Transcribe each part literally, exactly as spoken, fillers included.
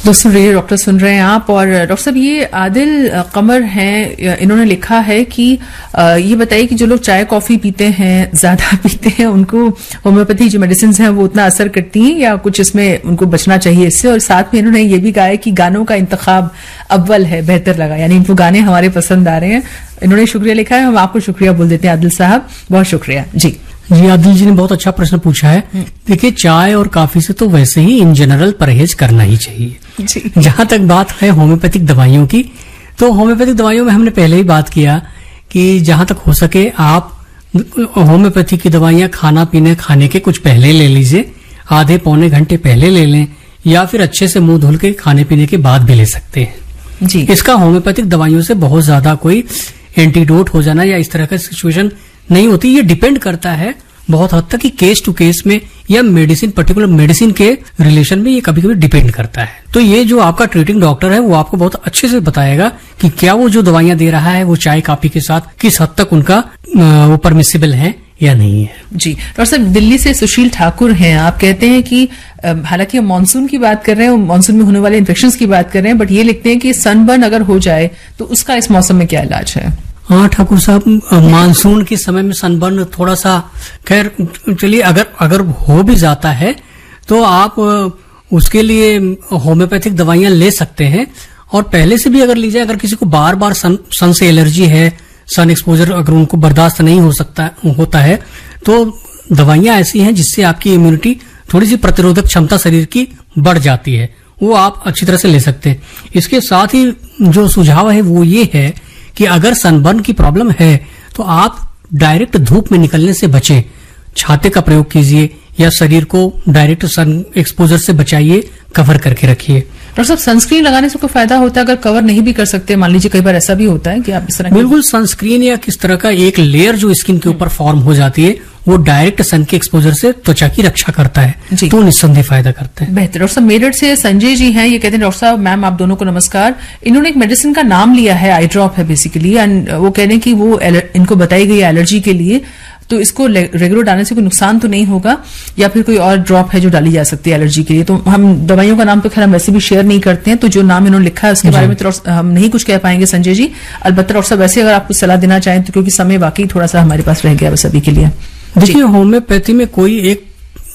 दोस्तों radio doctor सुन रहे हैं आप, और डॉक्टर साहब ये आदिल कमर हैं, इन्होंने लिखा है कि ये बताइए कि जो लोग चाय कॉफी पीते हैं, ज्यादा पीते हैं, उनको होम्योपैथी जो मेडिसिन हैं वो उतना असर करती हैं या कुछ इसमें उनको बचना चाहिए इससे। और साथ में इन्होंने ये भी कहा है कि गानों का इंतखाब अव्वल है, बेहतर लगा, यानी इनको गाने हमारे पसंद आ रहे हैं। इन्होंने शुक्रिया लिखा है, हम आपको शुक्रिया बोल देते हैं आदिल साहब, बहुत शुक्रिया जी। जी आदिल जी ने बहुत अच्छा प्रश्न पूछा है। देखिए चाय और काफी से तो वैसे ही इन जनरल परहेज करना ही चाहिए। जहां तक बात है होम्योपैथिक दवाइयों की, तो होम्योपैथिक दवाइयों में हमने पहले ही बात किया कि जहां तक हो सके आप होम्योपैथिक की दवाइयां खाना पीने खाने के कुछ पहले ले लीजिए, आधे पौने घंटे पहले ले लें, या फिर अच्छे से मुंह धुल के खाने पीने के बाद भी ले सकते हैं जी। इसका होम्योपैथिक दवाइयों से बहुत ज्यादा कोई एंटीडोट हो जाना या इस तरह का सिचुएशन नहीं होती। ये डिपेंड करता है बहुत हद तक कि केस टू केस में या मेडिसिन पर्टिकुलर मेडिसिन के रिलेशन में ये कभी कभी डिपेंड करता है। तो ये जो आपका ट्रीटिंग डॉक्टर है वो आपको बहुत अच्छे से बताएगा कि क्या वो जो दवाइयां दे रहा है वो चाय काफी के साथ किस हद तक उनका वो परमिसिबल है या नहीं है जी। डॉक्टर साहब दिल्ली से सुशील ठाकुर हैं, आप कहते हैं कि हालांकि हम मानसून की बात कर रहे हैं, मानसून में होने वाले इन्फेक्शंस की बात कर रहे हैं, बट ये लिखते हैं कि सनबर्न अगर हो जाए तो उसका इस मौसम में क्या इलाज है? हाँ ठाकुर साहब, मानसून के समय में सनबर्न थोड़ा सा, खैर चलिए अगर अगर हो भी जाता है तो आप उसके लिए होम्योपैथिक दवाइयां ले सकते हैं। और पहले से भी अगर लीजिए, अगर किसी को बार बार सन, सन से एलर्जी है, सन एक्सपोजर अगर उनको बर्दाश्त नहीं हो सकता होता है, तो दवाइयां ऐसी हैं जिससे आपकी इम्यूनिटी थोड़ी सी प्रतिरोधक क्षमता शरीर की बढ़ जाती है, वो आप अच्छी तरह से ले सकते हैं। इसके साथ ही जो सुझाव है वो ये है कि अगर सनबर्न की प्रॉब्लम है तो आप डायरेक्ट धूप में निकलने से बचें, छाते का प्रयोग कीजिए या शरीर को डायरेक्ट सन एक्सपोजर से बचाइए, कवर करके रखिए। डॉक्टर साहब सनस्क्रीन लगाने से कोई फायदा होता है अगर कवर नहीं भी कर सकते? मान लीजिए कई बार ऐसा भी होता है कि आप इस तरह बिल्कुल सनस्क्रीन या किस तरह का एक लेयर जो स्किन के ऊपर फॉर्म हो जाती है वो डायरेक्ट सन के एक्सपोजर से त्वचा की रक्षा करता है, तो निस्संदेह फायदा करता है। बेहतर। डॉक्टर साहब मेरठ से संजय जी हैं, ये कहते हैं डॉक्टर साहब मैम आप दोनों को नमस्कार। इन्होंने एक मेडिसिन का नाम लिया है, आई ड्रॉप है बेसिकली, एंड वो कह रहे हैं कि वो इनको बताई गई एलर्जी के लिए, तो इसको रेगुलर डालने से कोई नुकसान तो नहीं होगा, या फिर कोई और ड्रॉप है जो डाली जा सकती है एलर्जी के लिए? तो हम दवाइयों का नाम तो खैर हम वैसे भी शेयर नहीं करते हैं, तो जो नाम इन्होंने लिखा है उसके बारे में तो हम नहीं कुछ कह पाएंगे संजय जी। अलबत्ता डॉक्टर साहब वैसे अगर आप कुछ सलाह देना चाहें तो, क्योंकि समय वाकई थोड़ा सा हमारे पास रह गया बस अभी के लिए। देखिए होम्योपैथी में कोई एक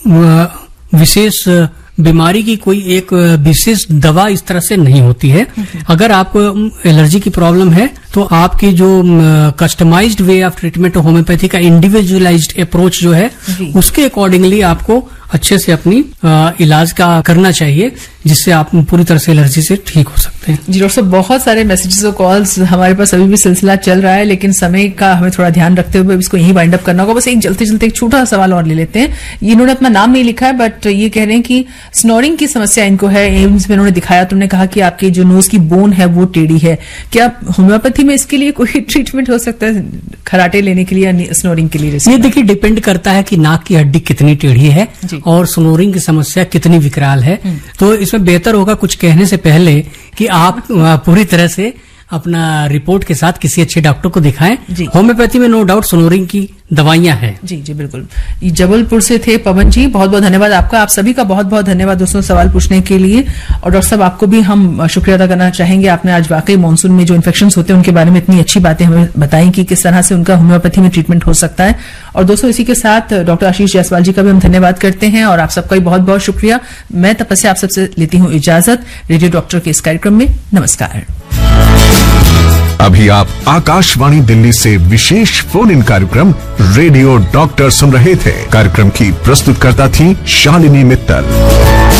विशेष बीमारी की कोई एक विशेष दवा इस तरह से नहीं होती है। अगर आपको एलर्जी की प्रॉब्लम है तो आपकी जो customised way of treatment homeopathy का इंडिविजुअलाइज्ड अप्रोच जो है उसके अकॉर्डिंगली आपको अच्छे से अपनी आ, इलाज का करना चाहिए, जिससे आप पूरी तरह से एलर्जी से ठीक हो सकते हैं। जी डॉक्टर साहब बहुत सारे मैसेजेस और कॉल्स हमारे पास अभी भी सिलसिला चल रहा है, लेकिन समय का हमें थोड़ा ध्यान रखते हुए इसको यहीं वाइंड अप करना होगा। बस एक जल्दी जल्दी एक छोटा सवाल और ले लेते हैं। इन्होंने अपना नाम नहीं लिखा है, बट ये कह रहे हैं कि स्नोरिंग की समस्या इनको है, एम्स में उन्होंने दिखाया, तुमने कहा कि आपकी जो नोज की बोन है वो टेढ़ी है, क्या होम्योपैथी में इसके लिए कोई ट्रीटमेंट हो सकता है खराटे लेने के लिए या स्नोरिंग के लिए? ये देखिए डिपेंड करता है कि नाक की हड्डी कितनी टेढ़ी है और स्नोरिंग की समस्या कितनी विकराल है। तो इसमें बेहतर होगा कुछ कहने से पहले कि आप पूरी तरह से अपना रिपोर्ट के साथ किसी अच्छे डॉक्टर को दिखाएं। होम्योपैथी में नो डाउट स्नोरिंग की दवाइयां हैं। जी जी बिल्कुल। जबलपुर से थे पवन जी, बहुत बहुत धन्यवाद आपका। आप सभी का बहुत बहुत धन्यवाद दोस्तों सवाल पूछने के लिए। और डॉक्टर साहब आपको भी हम शुक्रिया अदा करना चाहेंगे, आपने आज वाकई मानसून में जो इन्फेक्शंस होते हैं उनके बारे में इतनी अच्छी बातें हमें बताई कि किस तरह से उनका होम्योपैथी में ट्रीटमेंट हो सकता है। और दोस्तों इसी के साथ डॉक्टर आशीष जायसवाल जी का भी हम धन्यवाद करते हैं और आप सबका भी बहुत बहुत शुक्रिया। मैं तपस्या आप सबसे लेती हूँ इजाजत रेडियो डॉक्टर के इस कार्यक्रम में। नमस्कार। अभी आप आकाशवाणी दिल्ली से विशेष फोन इन कार्यक्रम रेडियो डॉक्टर सुन रहे थे। कार्यक्रम की प्रस्तुतकर्ता थी शालिनी मित्तल।